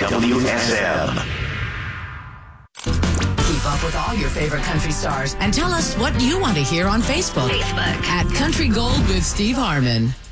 WSM. Keep up with all your favorite country stars and tell us what you want to hear on Facebook. At Country Gold with Steve Harmon.